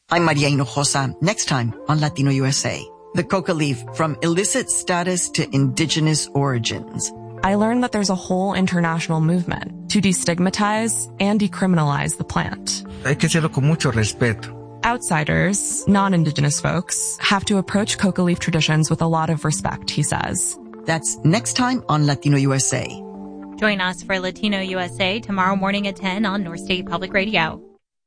I'm Maria Hinojosa. Next time on Latino USA. The coca leaf, from illicit status to indigenous origins. I learned that there's a whole international movement to destigmatize and decriminalize the plant. Hay que hacerlo con mucho respeto. Outsiders, non-indigenous folks, have to approach coca leaf traditions with a lot of respect, he says. That's next time on Latino USA. Join us for Latino USA tomorrow morning at 10 on North State Public Radio.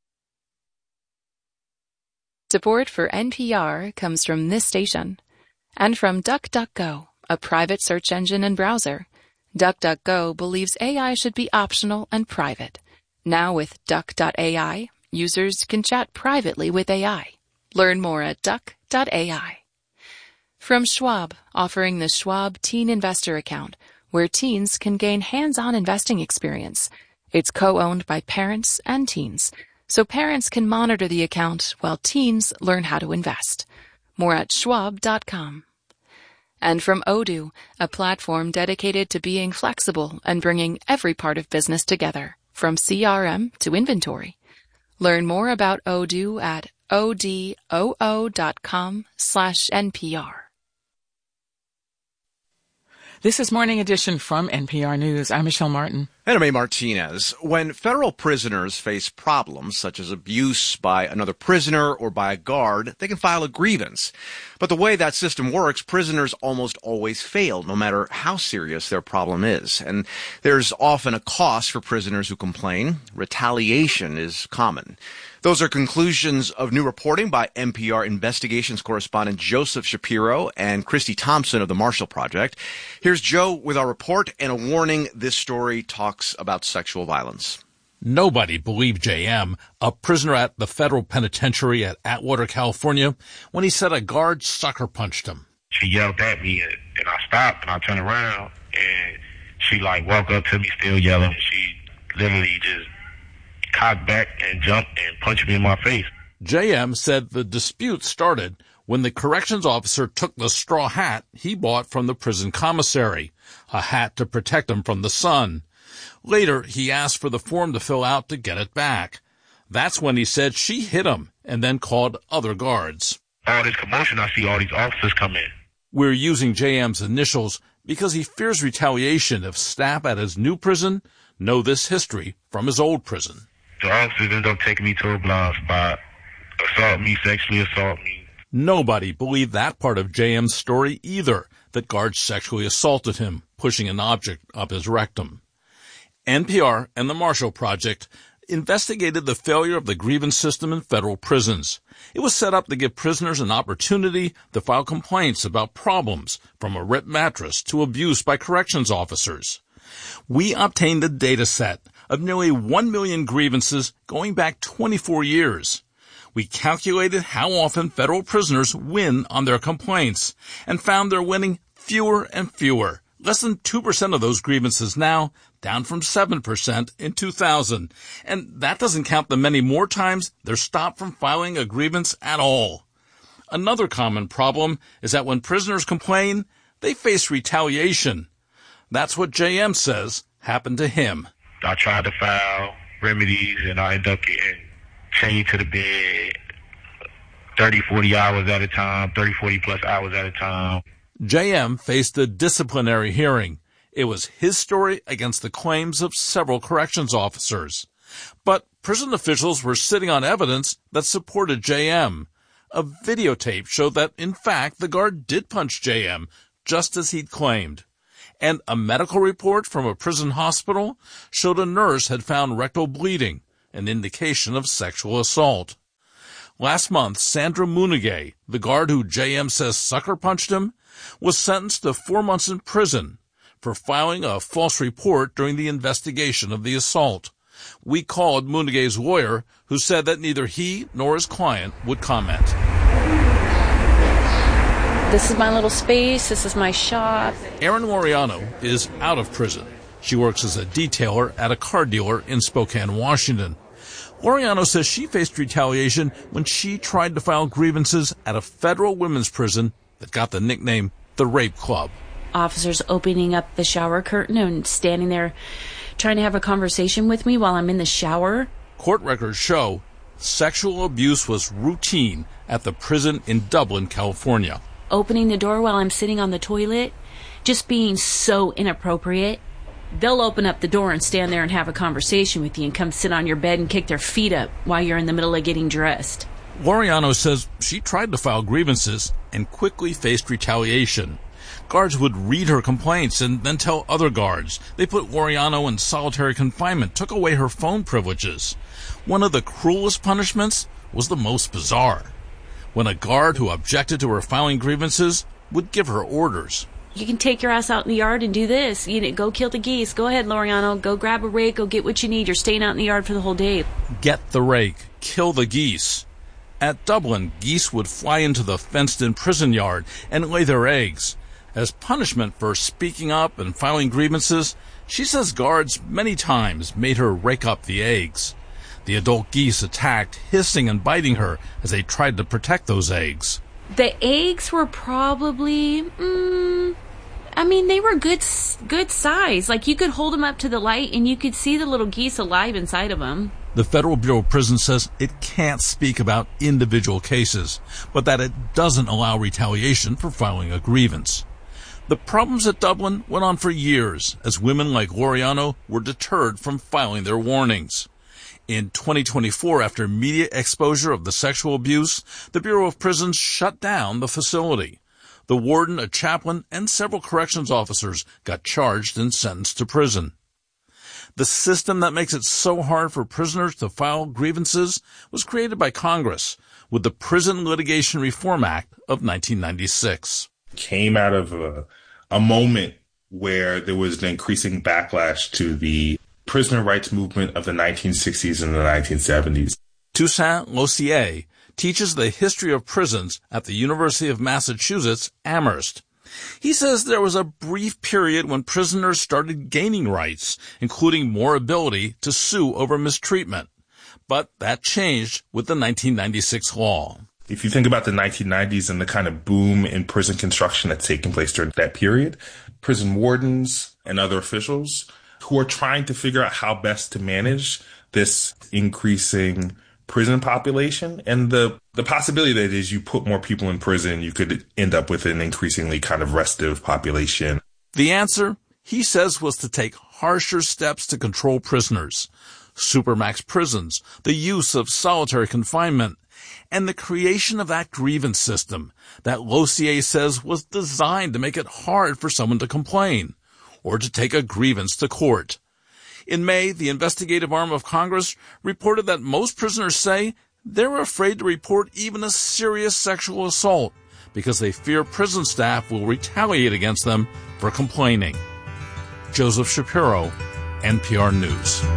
Support for NPR comes from this station and from DuckDuckGo, a private search engine and browser. DuckDuckGo believes AI should be optional and private. Now with Duck.ai, users can chat privately with AI. Learn more at Duck.ai. From Schwab, offering the Schwab Teen Investor Account, where teens can gain hands-on investing experience. It's co-owned by parents and teens, so parents can monitor the account while teens learn how to invest. More at schwab.com. And from Odoo, a platform dedicated to being flexible and bringing every part of business together, from CRM to inventory. Learn more about Odoo at odoo.com/NPR. This is Morning Edition from NPR News. I'm Michelle Martin. And I'm A. Martinez. When federal prisoners face problems such as abuse by another prisoner or by a guard, they can file a grievance. But the way that system works, prisoners almost always fail, no matter how serious their problem is. And there's often a cost for prisoners who complain. Retaliation is common. Those are conclusions of new reporting by NPR investigations correspondent Joseph Shapiro and Christy Thompson of the Marshall Project. Here's Joe with our report and a warning: this story talks about sexual violence. Nobody believed J.M., a prisoner at the federal penitentiary at Atwater, California, when he said a guard sucker punched him. She yelled at me, and I stopped, and I turned around, and she, walked up to me still yelling. She literally just cocked back and jumped and punched me in my face. J.M. said the dispute started when the corrections officer took the straw hat he bought from the prison commissary, a hat to protect him from the sun. Later, he asked for the form to fill out to get it back. That's when he said she hit him and then called other guards. All this commotion, I see all these officers come in. We're using J.M.'s initials because he fears retaliation if staff at his new prison know this history from his old prison. The officers end up taking me to a blind spot, sexually assault me. Nobody believed that part of J.M.'s story either, that guards sexually assaulted him, pushing an object up his rectum. NPR and the Marshall Project investigated the failure of the grievance system in federal prisons. It was set up to give prisoners an opportunity to file complaints about problems, from a ripped mattress to abuse by corrections officers. We obtained a data set of nearly 1 million grievances going back 24 years. We calculated how often federal prisoners win on their complaints and found they're winning fewer and fewer. Less than 2% of those grievances now, down from 7% in 2000. And that doesn't count the many more times they're stopped from filing a grievance at all. Another common problem is that when prisoners complain, they face retaliation. That's what J.M. says happened to him. I tried to file remedies, and I ended up getting chained to the bed 30, 40 hours at a time, 30, 40 plus hours at a time. J.M. faced a disciplinary hearing. It was his story against the claims of several corrections officers. But prison officials were sitting on evidence that supported J.M. A videotape showed that, in fact, the guard did punch J.M., just as he'd claimed. And a medical report from a prison hospital showed a nurse had found rectal bleeding, an indication of sexual assault. Last month, Sandra Munigay, the guard who J.M. says sucker punched him, was sentenced to 4 months in prison for filing a false report during the investigation of the assault. We called Munigay's lawyer, who said that neither he nor his client would comment. This is my little space. This is my shop. Erin Laureano is out of prison. She works as a detailer at a car dealer in Spokane, Washington. Laureano says she faced retaliation when she tried to file grievances at a federal women's prison that got the nickname the Rape Club. Officers opening up the shower curtain and standing there trying to have a conversation with me while I'm in the shower. Court records show sexual abuse was routine at the prison in Dublin, California. Opening the door while I'm sitting on the toilet, just being so inappropriate. They'll open up the door and stand there and have a conversation with you and come sit on your bed and kick their feet up while you're in the middle of getting dressed. Laureano says she tried to file grievances and quickly faced retaliation. Guards would read her complaints and then tell other guards. They put Laureano in solitary confinement, took away her phone privileges. One of the cruelest punishments was the most bizarre. When a guard who objected to her filing grievances would give her orders. You can take your ass out in the yard and do this. Go kill the geese. Go ahead, Laureano. Go grab a rake. Go get what you need. You're staying out in the yard for the whole day. Get the rake. Kill the geese. At Dublin, geese would fly into the fenced-in prison yard and lay their eggs. As punishment for speaking up and filing grievances, she says guards many times made her rake up the eggs. The adult geese attacked, hissing and biting her as they tried to protect those eggs. The eggs were probably, they were good size. Like, you could hold them up to the light and you could see the little geese alive inside of them. The Federal Bureau of Prisons says it can't speak about individual cases, but that it doesn't allow retaliation for filing a grievance. The problems at Dublin went on for years as women like Laureano were deterred from filing their warnings. In 2024, after media exposure of the sexual abuse, the Bureau of Prisons shut down the facility. The warden, a chaplain, and several corrections officers got charged and sentenced to prison. The system that makes it so hard for prisoners to file grievances was created by Congress with the Prison Litigation Reform Act of 1996. Came out of a moment where there was an increasing backlash to the prisoner rights movement of the 1960s and the 1970s. Toussaint Lossier teaches the history of prisons at the University of Massachusetts, Amherst. He says there was a brief period when prisoners started gaining rights, including more ability to sue over mistreatment. But that changed with the 1996 law. If you think about the 1990s and the kind of boom in prison construction that's taken place during that period, prison wardens and other officials who are trying to figure out how best to manage this increasing prison population and the possibility that as you put more people in prison, you could end up with an increasingly kind of restive population. The answer, he says, was to take harsher steps to control prisoners. Supermax prisons, the use of solitary confinement, and the creation of that grievance system that Lossier says was designed to make it hard for someone to complain or to take a grievance to court. In May, the investigative arm of Congress reported that most prisoners say they're afraid to report even a serious sexual assault because they fear prison staff will retaliate against them for complaining. Joseph Shapiro, NPR News.